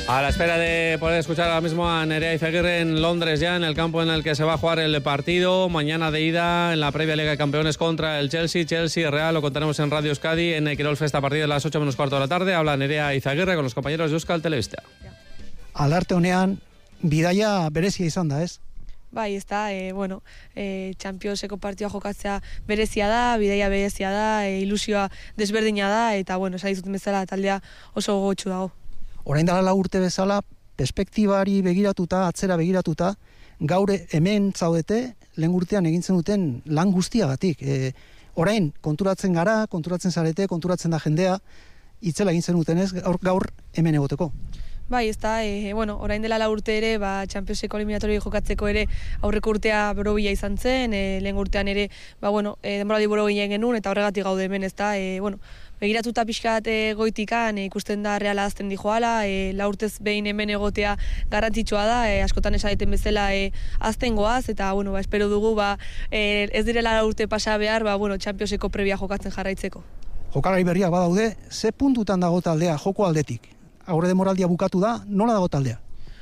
A la espera de poder escuchar ahora mismo a Nerea Izaguirre en Londres, ya en el campo en el que se va a jugar el partido mañana de ida en la previa Liga de Campeones contra el Chelsea Real. Lo contaremos en Radio Euskadi en Quirol Festa a partir de las 8 menos cuarto de la tarde. Habla Nerea Izaguirre con los compañeros de Euskal Telebista. Alarte honean bidaia berezia izan da, ez? Bai, ez da, Championseko partioa jokatzea berezia da, bidaia berezia da, ilusioa desberdina da, eta, esan dizuten bezala taldea oso gogotsu dago. Orain dela 4 urte bezala, perspektibari begiratuta, atzera begiratuta, gaur hemen zaudete, lehen urtean egintzen duten lan guztiagatik. Orain, konturatzen gara, konturatzen zarete, konturatzen da jendea, itzela egintzen dutenez, gaur hemen egoteko. Bai, ez da, orain dela 4 urte ere, Championseko eliminatori jokatzeko ere aurreko urtea borobila izan zen, lehen urtean ere, denboraldi borobila genuen, eta horregatik gaude hemen, ez da, begiratuta pixkat goitikan, ikusten da Reala azten dijoala, 4 urtez behin hemen egotea garrantzitsua da, askotan esaten bezala azten goaz, eta, espero dugu, ez direla 4 urte pasa behar, Championseko prebia jokatzen jarraitzeko. Jokalari berriak badaude, ze puntutan dago taldea, joko aldetik? Aurre demoraldia bukatu da, nola dago taldea?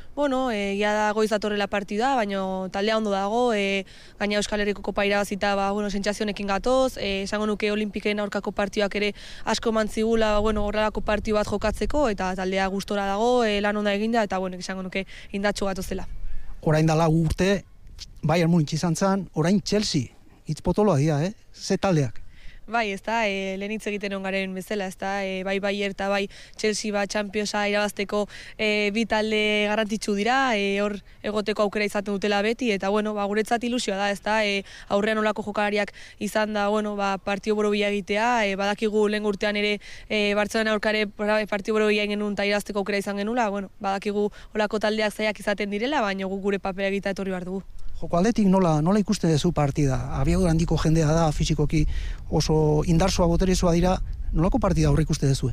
Egia da goiz datorrela partida, baina taldea ondo dago, gaina Euskal Herriko kopa irabazita, sentsazionekin gatoz, esango nuke Olimpikeen aurkako partioak ere asko mantzigula, horrelako partio bat jokatzeko, eta taldea gustora dago, lan onda eginda, eta esango nuke indatxo gatozela. Orain dala urte, Bayern Munich izan zen, orain Chelsea, hitz potoloa dira, ze taldeak? Bai, ez da, lehen hitz egiten ongaren bezala, ez da, bai Bayern eta bai Chelsea Championsa irabazteko bi talde garrantzitsu dira, hor egoteko aukera izaten dutela beti, eta guretzat ilusioa da, ez da, aurrean olako jokalariak izan da, partio borobila egitea, badakigu lehen urtean ere Bartzelona aurkare partio borobila egin genuen eta irabazteko aukera izan genula, badakigu olako taldeak zaiak izaten direla, baina gure papera egitea etorri behar dugu. Joko aldetik nola ikusten duzu partida? Abiadura handiko jendea da, fisikoki oso indartsua boterezua dira, nolako partida aurre ikusten duzu?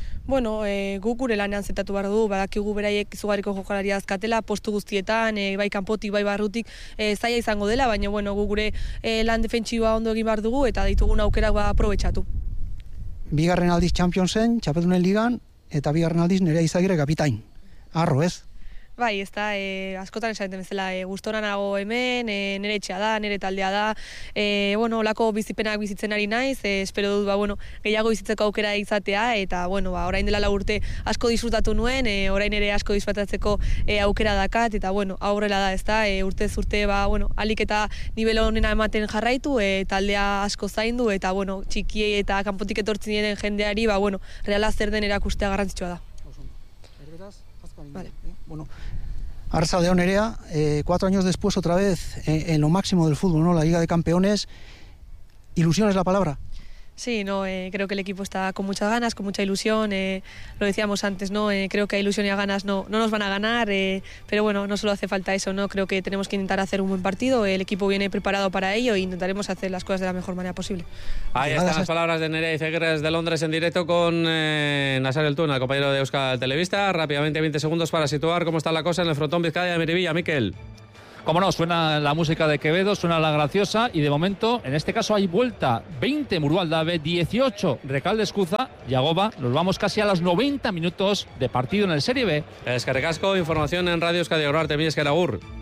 Guk gure lanean zetatu behar dugu, badakigu beraiek izugarriko jokalaria azkatela, postu guztietan, bai kanpotik, bai barrutik, zaila izango dela, baina guk gure lan defentsiboa ondo egin behar dugu, eta ditugun aukerak aprobetxatu. Bigarren aldiz Championsen, Txapeldunen Ligan, eta bigarren aldiz Nerea Izaguirre kapitain. Arro, ez? Bai, ez da, askotan esaten bezala, gustora nago hemen, nire etxea da, nire taldea da, olako bizipenak bizitzen ari naiz, espero dut, gehiago bizitzeko aukera izatea, eta, orain dela 4 urte asko disfrutatu nuen, orain ere asko disfrutatzeko aukera dakat, eta, aurrela da, ez da, urtez urte, alik eta nibelo honena ematen jarraitu, taldea asko zaindu, eta, txikiei eta kanpotik etortzen diren jendeari, Reala zer den erakustea garrantzitsua da. Vale. Arratsaldeon Nerea, 4 años después otra vez en lo máximo del fútbol, ¿no? La Liga de Campeones. ¿Ilusión es la palabra? Sí, creo que el equipo está con muchas ganas, con mucha ilusión, lo decíamos antes, creo que a ilusión y a ganas no nos van a ganar, pero no solo hace falta eso, creo que tenemos que intentar hacer un buen partido, el equipo viene preparado para ello e intentaremos hacer las cosas de la mejor manera posible. Ahí están las palabras de Nerea Izaguirre desde Londres en directo con Nasar El Tuna, el compañero de Euskal Telebista. Rápidamente 20 segundos para situar cómo está la cosa en el frontón Vizcaya de Miribilla. Miquel. Como no, suena la música de Quevedo, suena la graciosa y de momento, en este caso hay vuelta. 20 Murualdabe, 18 Recalde Escuza, Yagoba. Nos vamos casi a los 90 minutos de partido en el Serie B. Eskerrik asko, información en Radio Euskadi Aurrarte, Mila esker, agur.